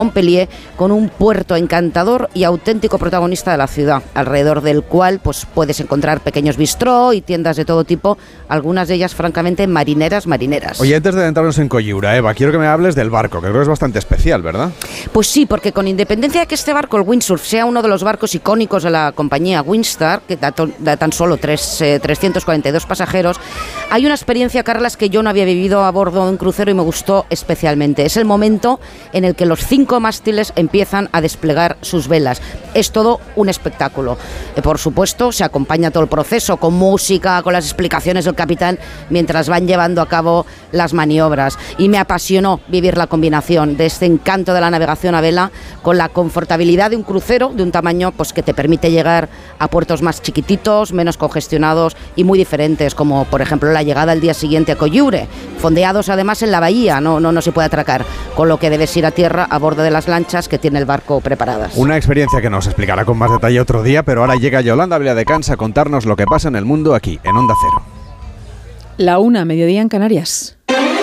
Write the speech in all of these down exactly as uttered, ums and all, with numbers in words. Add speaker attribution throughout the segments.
Speaker 1: Montpellier, con un puerto encantador y auténtico protagonista de la ciudad, alrededor del cual pues puedes encontrar pequeños bistró y tiendas de todo tipo, algunas de ellas francamente marineras, marineras.
Speaker 2: Oye, antes de adentrarnos en Coyura, Eva, quiero que me hables del barco, que creo que es bastante especial, ¿verdad?
Speaker 1: Pues sí, porque con independencia de que este barco, el Windsurf, sea uno de los barcos icónicos de la compañía Windstar, que da, to- da tan solo tres, eh, trescientos cuarenta y dos pasajeros, hay una experiencia, Carlas, que yo no había vivido a bordo de un crucero y me gustó especialmente. Es el momento en el que los cinco mástiles empiezan a desplegar sus velas. Es todo un espectáculo. Eh, por supuesto, se acompaña todo el proceso con música, con las explicaciones del capitán, mientras van llevando a cabo las maniobras. Y me apasionó vivir la combinación de este encanto de la navegación a vela con la confortabilidad de un crucero de un tamaño pues, que te permite llegar a puertos más chiquititos, menos congestionados y muy diferentes, como por ejemplo la llegada al día siguiente a Coyure, fondeados además en la bahía, no, no, no se puede atracar, con lo que debes ir a tierra a bordo de las lanchas que tiene el barco preparadas.
Speaker 2: Una experiencia que nos explicará con más detalle otro día, pero ahora llega Yolanda Viladecans a contarnos lo que pasa en el mundo aquí, en Onda Cero.
Speaker 3: La una, mediodía en Canarias.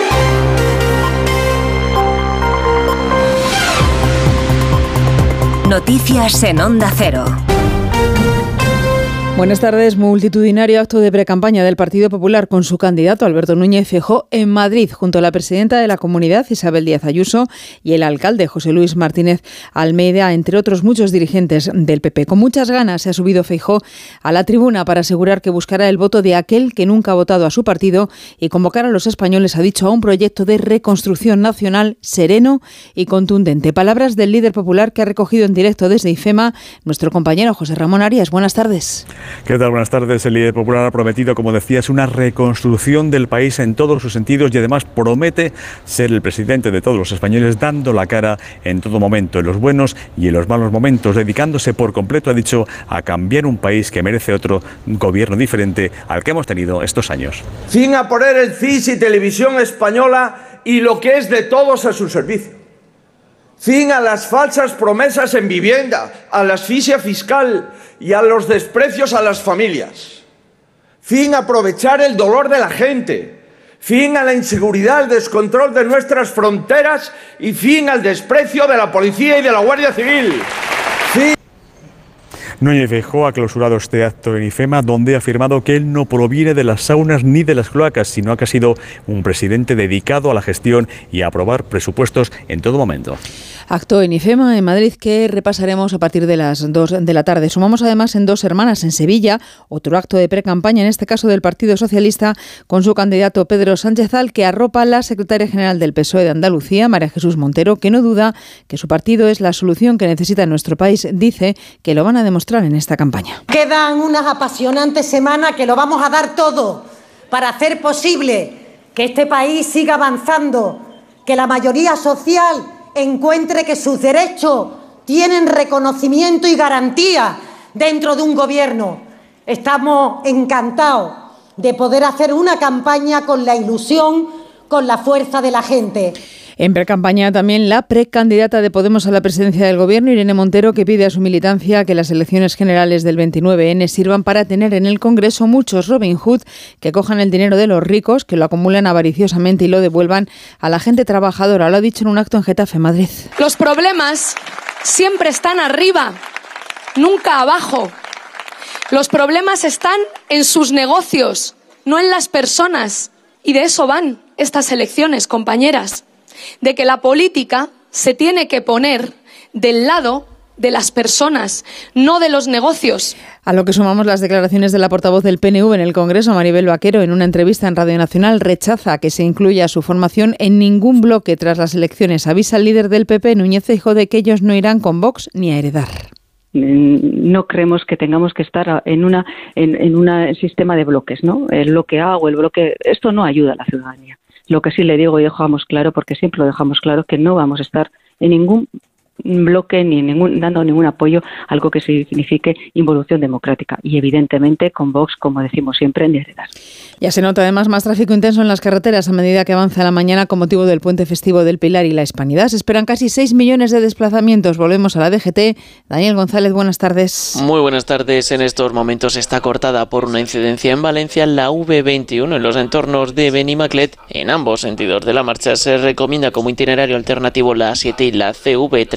Speaker 4: Noticias en Onda Cero.
Speaker 3: Buenas tardes. Multitudinario acto de precampaña del Partido Popular con su candidato Alberto Núñez Feijóo en Madrid, junto a la presidenta de la Comunidad, Isabel Díaz Ayuso, y el alcalde, José Luis Martínez Almeida, entre otros muchos dirigentes del P P. Con muchas ganas se ha subido Feijóo a la tribuna para asegurar que buscará el voto de aquel que nunca ha votado a su partido y convocar a los españoles, ha dicho, a un proyecto de reconstrucción nacional sereno y contundente. Palabras del líder popular que ha recogido en directo desde IFEMA nuestro compañero José Ramón Arias. Buenas tardes.
Speaker 5: ¿Qué tal? Buenas tardes. El líder popular ha prometido, como decías, una reconstrucción del país en todos sus sentidos y además promete ser el presidente de todos los españoles, dando la cara en todo momento, en los buenos y en los malos momentos, dedicándose por completo, ha dicho, a cambiar un país que merece otro gobierno diferente al que hemos tenido estos años.
Speaker 6: Fin a poner el C I S y Televisión Española y lo que es de todos a su servicio. Fin a las falsas promesas en vivienda, a la asfixia fiscal y a los desprecios a las familias. Fin a aprovechar el dolor de la gente. Fin a la inseguridad, el descontrol de nuestras fronteras y fin al desprecio de la policía y de la Guardia Civil. Fin.
Speaker 5: Núñez Feijóo ha clausurado este acto en IFEMA, donde ha afirmado que él no proviene de las saunas ni de las cloacas, sino que ha sido un presidente dedicado a la gestión y a aprobar presupuestos en todo momento.
Speaker 3: Acto en IFEMA, en Madrid, que repasaremos a partir de las dos de la tarde. Sumamos además en Dos Hermanas, en Sevilla, otro acto de precampaña, en este caso del Partido Socialista, con su candidato Pedro Sánchez Al, que arropa a la secretaria general del P S O E de Andalucía, María Jesús Montero, que no duda que su partido es la solución que necesita nuestro país. Dice que lo van a demostrar en esta campaña.
Speaker 7: Quedan unas apasionantes semanas que lo vamos a dar todo para hacer posible que este país siga avanzando, que la mayoría social encuentre que sus derechos tienen reconocimiento y garantía dentro de un gobierno. Estamos encantados de poder hacer una campaña con la ilusión, con la fuerza de la gente.
Speaker 3: En precampaña también la precandidata de Podemos a la presidencia del Gobierno, Irene Montero, que pide a su militancia que las elecciones generales del veintinueve ene sirvan para tener en el Congreso muchos Robin Hood que cojan el dinero de los ricos, que lo acumulan avariciosamente y lo devuelvan a la gente trabajadora. Lo ha dicho en un acto en Getafe, Madrid.
Speaker 8: Los problemas siempre están arriba, nunca abajo. Los problemas están en sus negocios, no en las personas. Y de eso van estas elecciones, compañeras. De que la política se tiene que poner del lado de las personas, no de los negocios.
Speaker 3: A lo que sumamos las declaraciones de la portavoz del P N V en el Congreso, Maribel Vaquero, en una entrevista en Radio Nacional, rechaza que se incluya su formación en ningún bloque tras las elecciones. Avisa al líder del P P, Núñez Feijóo, de que ellos no irán con Vox ni a heredar.
Speaker 9: No creemos que tengamos que estar en una en, en un sistema de bloques, ¿no? El bloque A o el bloque... Esto no ayuda a la ciudadanía. Lo que sí le digo y dejamos claro, porque siempre lo dejamos claro, que no vamos a estar en ningún bloque ni ningún, dando ningún apoyo a algo que signifique involución democrática. Y evidentemente con Vox, como decimos siempre, ni heredar.
Speaker 3: Ya se nota además más tráfico intenso en las carreteras a medida que avanza la mañana con motivo del puente festivo del Pilar y la Hispanidad. Se esperan casi seis millones de desplazamientos. Volvemos a la D G T. Daniel González, buenas tardes.
Speaker 10: Muy buenas tardes. En estos momentos está cortada por una incidencia en Valencia la V veintiuno en los entornos de Benimaclet. En ambos sentidos de la marcha se recomienda como itinerario alternativo la A siete y la C V treinta.